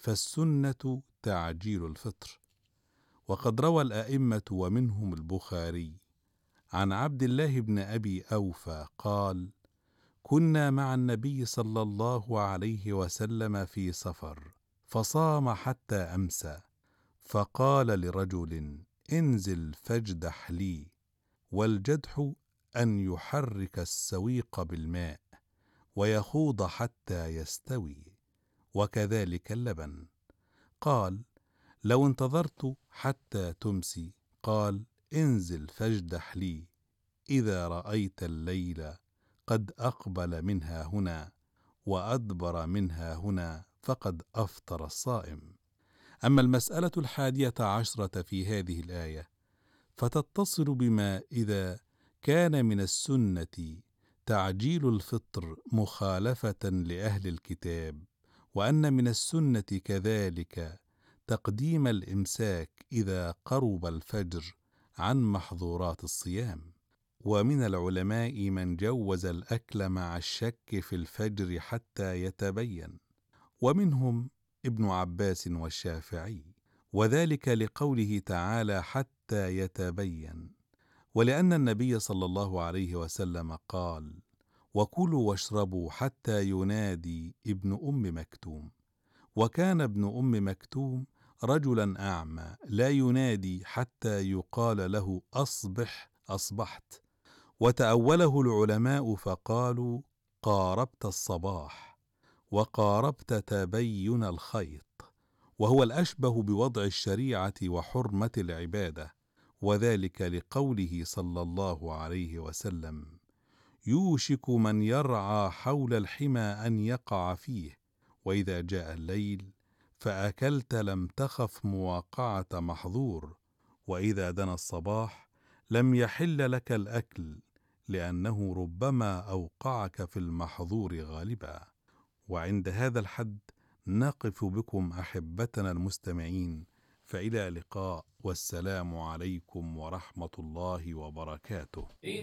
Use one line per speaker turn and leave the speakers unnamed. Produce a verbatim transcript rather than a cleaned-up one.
فالسنة تعجيل الفطر. وقد روى الأئمة ومنهم البخاري عن عبد الله بن أبي أوفى قال: كنا مع النبي صلى الله عليه وسلم في سفر فصام حتى أمسى، فقال لرجل: انزل فاجدح لي. والجدح أن يحرك السويق بالماء ويخوض حتى يستوي، وكذلك اللبن. قال: لو انتظرت حتى تمسي. قال: انزل فاجدح لي إذا رأيت الليل قد أقبل منها هنا وأدبر منها هنا فقد أفطر الصائم. أما المسألة الحادية عشرة في هذه الآية فتتصل بما إذا كان من السنة تعجيل الفطر مخالفة لأهل الكتاب، وأن من السنة كذلك تقديم الإمساك إذا قرب الفجر عن محظورات الصيام. ومن العلماء من جوز الأكل مع الشك في الفجر حتى يتبين، ومنهم ابن عباس والشافعي، وذلك لقوله تعالى: حتى يتبين، ولأن النبي صلى الله عليه وسلم قال: وكلوا واشربوا حتى ينادي ابن أم مكتوم. وكان ابن أم مكتوم رجلا أعمى لا ينادي حتى يقال له: أصبح أصبحت. وتأوله العلماء فقالوا: قاربت الصباح وقاربت تبين الخيط، وهو الأشبه بوضع الشريعة وحرمة العبادة، وذلك لقوله صلى الله عليه وسلم: يوشك من يرعى حول الحمى أن يقع فيه، وإذا جاء الليل فأكلت لم تخف مواقعة محظور، وإذا دنا الصباح لم يحل لك الأكل لأنه ربما أوقعك في المحظور غالبا. وعند هذا الحد نقف بكم أحبتنا المستمعين، فإلى لقاء، والسلام عليكم ورحمة الله وبركاته.